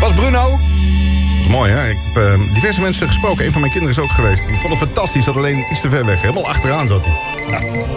Was Bruno? Dat is mooi, hè? Ik heb diverse mensen gesproken. Een van mijn kinderen is ook geweest. Ik vond het fantastisch dat alleen iets te ver weg. Helemaal achteraan zat hij. Ja.